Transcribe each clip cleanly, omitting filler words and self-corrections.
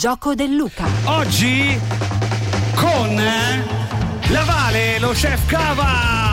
gioco del Luca. Oggi con la Vale, lo chef Cava.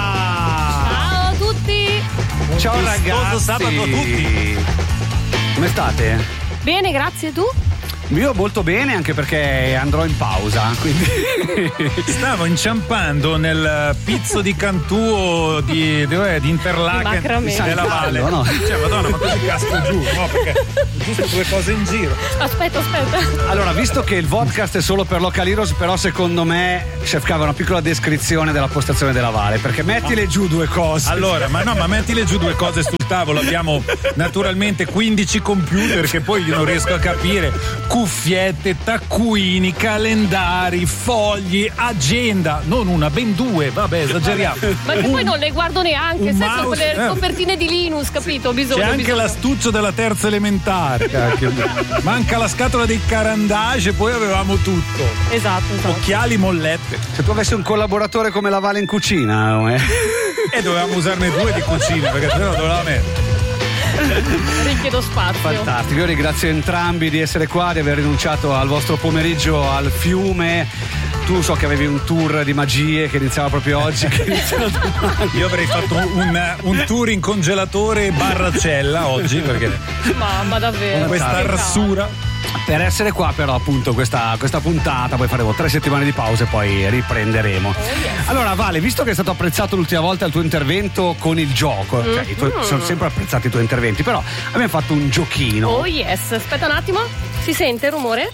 Ciao a tutti. Ciao ragazzi. Sabato a tutti. Come state? Bene, grazie, tu? Io molto bene, anche perché andrò in pausa, quindi Stavo inciampando nel pizzo di Cantuo di Interlaken Di della Valle. no? Cioè, madonna, ma così casco giù, no? Perché giusto due cose in giro. Aspetta. Allora, visto che il podcast è solo per Local Heroes, però secondo me, chef Cava, una piccola descrizione della postazione della Vale, perché mettile giù due cose. Allora, ma mettile giù due cose sul tavolo. Abbiamo naturalmente 15 computer che poi io non riesco a capire. Cuffiette, taccuini, calendari, fogli, agenda. Non una, ben due. Vabbè, esageriamo. Ma che poi non le guardo neanche, un sai, mouse, sono le copertine di Linus, capito? Ho bisogno. C'è anche l'astuccio della terza elementare. Cacchio. Manca la scatola dei carandage e poi avevamo tutto. Esatto. Occhiali, mollette. Se tu avessi un collaboratore come la Vale in cucina, E dovevamo usarne due di cucina, perché sennò doveva mettere. Richiedo spazio. fantastico. Io ringrazio entrambi di essere qua, di aver rinunciato al vostro pomeriggio al fiume. Tu so che avevi un tour di magie che iniziava proprio oggi, che iniziava domani. Io avrei fatto un tour in congelatore barra cella oggi, perché Mamma, davvero. con questa Che rassura. Per essere qua però appunto questa puntata, poi faremo 3 settimane di pausa e poi riprenderemo. Allora Vale, visto che è stato apprezzato l'ultima volta il tuo intervento con il gioco, cioè, sono sempre apprezzati i tuoi interventi, però abbiamo fatto un giochino. Oh yes, aspetta un attimo. Si sente il rumore?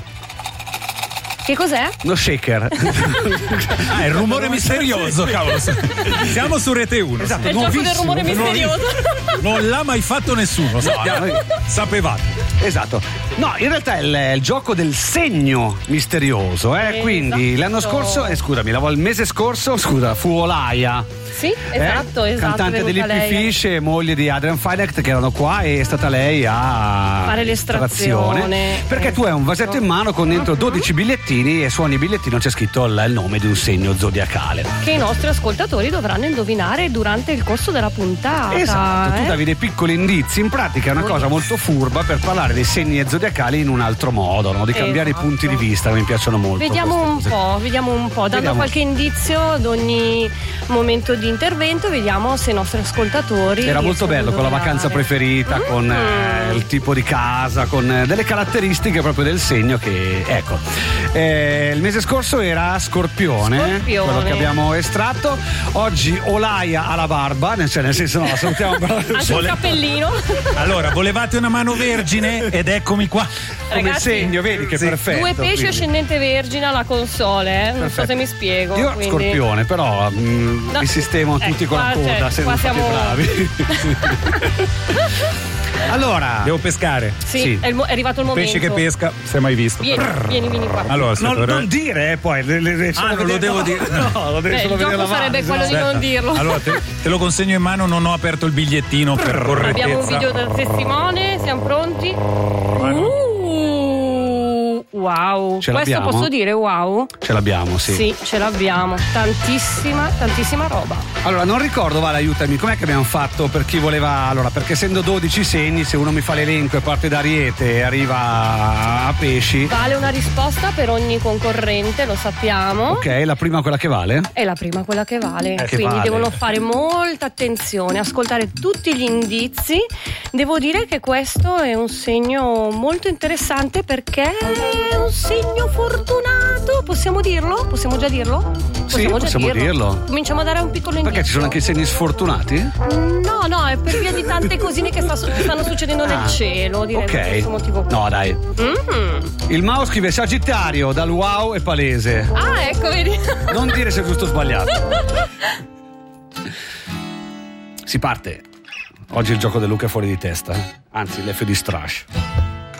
Che cos'è? Lo shaker. Ah, il rumore misterioso, cavolo. Siamo su Rete 1. Esatto, È il gioco del rumore misterioso. Non l'ha mai fatto nessuno, sapevate. Esatto. No, in realtà è il gioco del segno misterioso, Quindi l'anno scorso, scusami, il mese scorso, fu Olaia. Sì, esatto. Cantante di Lippy lei. Fish e moglie di Adrian Feinecht, che erano qua, e è stata lei a fare l'estrazione. Perché tu hai un vasetto in mano con dentro 12 bigliettini e su ogni bigliettino c'è scritto il nome di un segno zodiacale. Che i nostri ascoltatori dovranno indovinare durante il corso della puntata. Esatto, tu davi dei piccoli indizi, in pratica è una cosa molto furba per parlare dei segni zodiacali in un altro modo, no? Di cambiare i punti di vista, che mi piacciono molto. Vediamo un po', dando qualche indizio ad ogni momento di intervento, vediamo se i nostri ascoltatori era molto bello, con la vacanza preferita, con il tipo di casa, con delle caratteristiche proprio del segno che ecco. Il mese scorso era Scorpione, quello che abbiamo estratto. Oggi Olaia alla barba, cioè nel senso, no, la salutiamo anche un cappellino. Allora, volevate una mano vergine ed eccomi qua. Come Ragazzi, segno, vedi che perfetto. 2 pesci quindi. ascendente vergine alla console, non so se mi spiego. Io quindi... Scorpione, però mi sistemo tutti con la coda, se non fate bravi. Allora, devo pescare. Sì. È arrivato il momento. Pesce che pesca, si è mai visto. Vieni qua. Allora, non dire poi non lo devo dire. No, lo devi solo il vedere gioco la sarebbe quello di non dirlo. Allora te lo consegno in mano, non ho aperto il bigliettino per correttezza. Abbiamo un video da testimone, siamo pronti? Wow, Ce questo l'abbiamo? posso dire wow? Ce l'abbiamo, sì. Sì, ce l'abbiamo, tantissima roba. Allora, non ricordo, Vale, aiutami, com'è che abbiamo fatto per chi voleva. Allora, perché essendo 12 segni, se uno mi fa l'elenco e parte da Ariete e arriva a Pesci. Vale una risposta per ogni concorrente, lo sappiamo. Ok, la prima quella che vale? È la prima quella che vale, che quindi vale. devono fare molta attenzione, ascoltare tutti gli indizi. Devo dire che questo è un segno molto interessante perché è un segno fortunato, possiamo dirlo? Possiamo già dirlo? Possiamo dirlo. Cominciamo a dare un piccolo indizio. Perché ci sono anche i segni sfortunati? No, è per via di tante cosine che stanno succedendo nel cielo, direi, per questo motivo. No, dai. Il Mao scrive Sagittario, dal wow è palese. Ah, ecco, vedi. Non dire se è giusto o sbagliato. Si parte. Oggi il gioco del Luca è fuori di testa. Anzi, l'F di Strash.